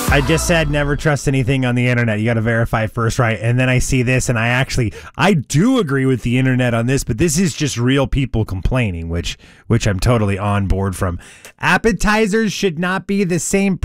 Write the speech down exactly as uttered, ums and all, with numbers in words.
I just said never trust anything on the internet. You got to verify first, right? And then I see this, and I actually, I do agree with the internet on this, but this is just real people complaining, which, which I'm totally on board from. Appetizers should not be the same